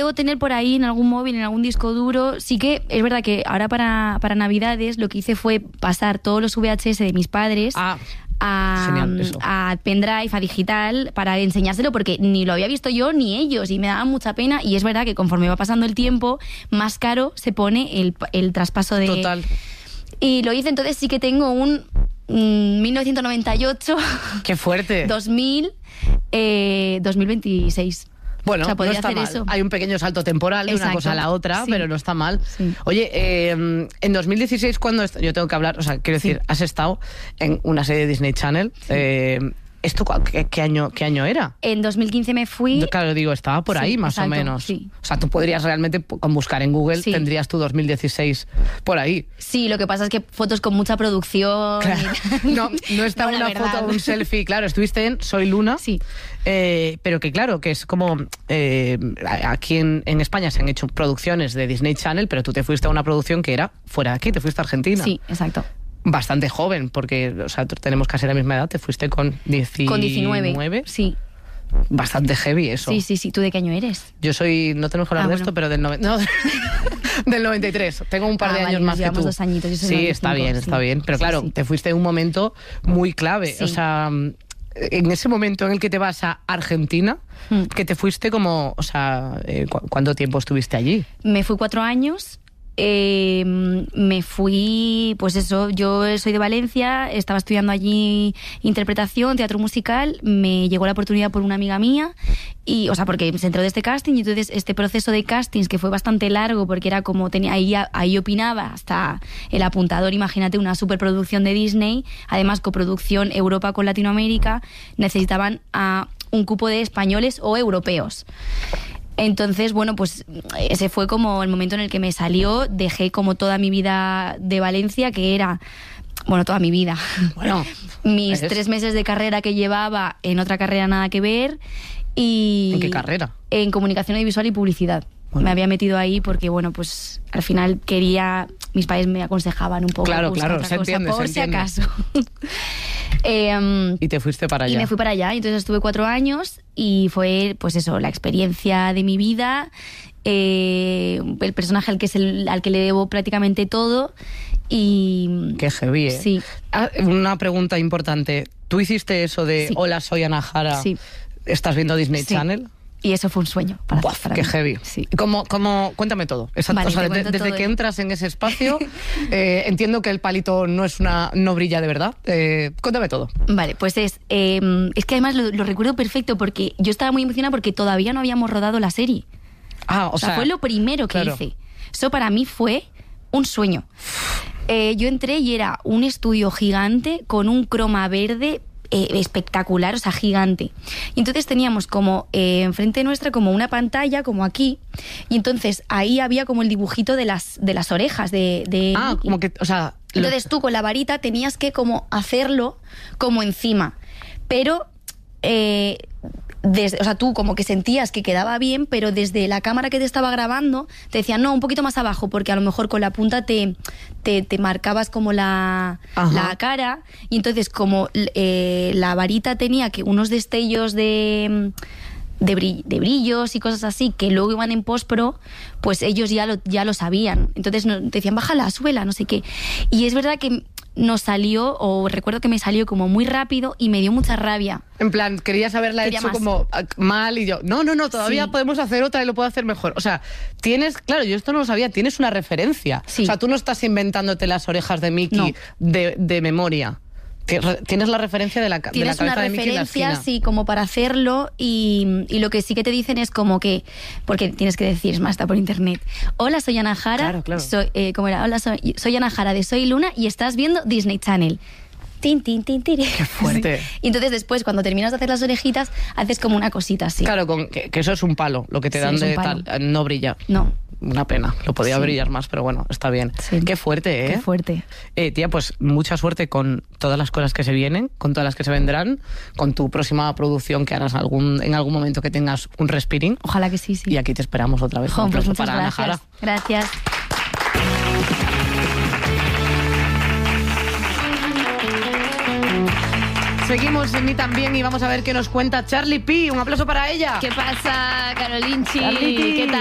debo tener por ahí en algún móvil, en algún disco duro. Sí que es verdad que ahora para Navidades lo que hice fue pasar todos los VHS de mis padres a pendrive, a digital, para enseñárselo, porque ni lo había visto yo ni ellos, y me daba mucha pena. Y es verdad que conforme va pasando el tiempo, más caro se pone el traspaso de... Total. Y lo hice, entonces sí que tengo un 1998... ¡Qué fuerte! 2000, 2026. Bueno, o sea, no está hacer mal. eso. Hay un pequeño salto temporal de una cosa a la otra, sí. pero no está mal. Sí. Oye, en 2016, cuando yo tengo que hablar, o sea, quiero decir, has estado en una serie de Disney Channel. Sí. ¿Esto qué año era? En 2015 me fui... Claro, digo, estaba por ahí más exacto, o menos. Sí. O sea, tú podrías realmente, con buscar en Google, tendrías tu 2016 por ahí. Sí, lo que pasa es que fotos con mucha producción... Claro. No está una foto o un selfie. Claro, estuviste en Soy Luna. Sí. Pero que claro, que es como... aquí en España se han hecho producciones de Disney Channel, pero tú te fuiste a una producción que era fuera de aquí, te fuiste a Argentina. Sí, exacto. Bastante joven, porque o sea, tenemos casi la misma edad. Te fuiste con 19. Sí. Bastante heavy eso. Sí. ¿Tú de qué año eres? Yo soy, no tenemos que hablar de esto, pero del 93. Tengo un par de años más que tú. 2 añitos. Yo soy sí, está bien. Pero claro, te fuiste en un momento muy clave. Sí. O sea, en ese momento en el que te vas a Argentina, que te fuiste como, o sea, ¿cuánto tiempo estuviste allí? Me fui 4 años. Me fui, pues eso, yo soy de Valencia, estaba estudiando allí interpretación, teatro musical, me llegó la oportunidad por una amiga mía, y, o sea, porque se entró de este casting, y entonces este proceso de castings, que fue bastante largo, porque era como, ahí opinaba hasta el apuntador, imagínate, una superproducción de Disney, además coproducción Europa con Latinoamérica, necesitaban a un cupo de españoles o europeos. Entonces, bueno, pues ese fue como el momento en el que me salió. Dejé como toda mi vida de Valencia, que era, bueno, toda mi vida. Bueno, mis 3 meses de carrera que llevaba en otra carrera nada que ver. Y ¿en qué carrera? En comunicación audiovisual y publicidad. Bueno. Me había metido ahí porque, bueno, pues al final quería... Mis padres me aconsejaban un poco. Claro, se entiende, por si acaso. Y te fuiste para allá. Y me fui para allá, y entonces estuve 4 años y fue, pues eso, la experiencia de mi vida, el personaje al que le debo prácticamente todo. Y qué heavy, ¿eh? Sí. Una pregunta importante. ¿Tú hiciste eso de hola, soy Ana Jara? Sí. ¿Estás viendo Disney Channel? Y eso fue un sueño para qué mí. Heavy. Sí. Cuéntame todo. Vale, o sea, desde que entras en ese espacio, entiendo que el palito no brilla de verdad. Cuéntame todo. Vale, pues es que además lo recuerdo perfecto, porque yo estaba muy emocionada porque todavía no habíamos rodado la serie. O sea, fue lo primero que hice. Eso para mí fue un sueño. Yo entré y era un estudio gigante con un croma verde espectacular, o sea, gigante. Y entonces teníamos como enfrente nuestra como una pantalla, como aquí, y entonces ahí había como el dibujito de las orejas de como que, o sea... Entonces tú con la varita tenías que como hacerlo como encima, pero... o sea, tú como que sentías que quedaba bien, pero desde la cámara que te estaba grabando te decían, no, un poquito más abajo, porque a lo mejor con la punta te marcabas como la cara, y entonces como la varita tenía que unos destellos de brillos y cosas así que luego iban en postpro, pues ellos ya lo sabían. Entonces te decían, bájala, súbela, no sé qué. Y es verdad que nos salió, o recuerdo que me salió como muy rápido y me dio mucha rabia. En plan, querías haberla hecho más. Como mal, y yo, no, todavía podemos hacer otra y lo puedo hacer mejor. O sea, claro, yo esto no lo sabía, tienes una referencia. Sí. O sea, tú no estás inventándote las orejas de Mickey de memoria. Tienes la referencia de la cabeza de Mickey en la esquina. Tienes una referencia, sí, como para hacerlo, y lo que sí que te dicen es como que, porque tienes que decir, es más, está por internet, hola, soy Ana Jara, claro. ¿cómo era? Hola, soy Ana Jara de Soy Luna y estás viendo Disney Channel. Tin, tin, tin, tin. Qué fuerte. Sí. Y entonces después, cuando terminas de hacer las orejitas, haces como una cosita así. Claro, que eso es un palo, lo que te dan de tal, no brilla. No. Una pena, lo podía brillar más, pero bueno, está bien. Sí. Qué fuerte, ¿eh? Qué fuerte. Tía, pues mucha suerte con todas las cosas que se vienen, con todas las que se vendrán, con tu próxima producción que harás en algún momento que tengas un respiring. Ojalá que sí. Y aquí te esperamos otra vez. Pues muchas para Ana Jara. Gracias. Seguimos en Mí También y vamos a ver qué nos cuenta Charlie P. Un aplauso para ella. ¿Qué pasa, Carolinchi? Charlie P. ¿Qué tal?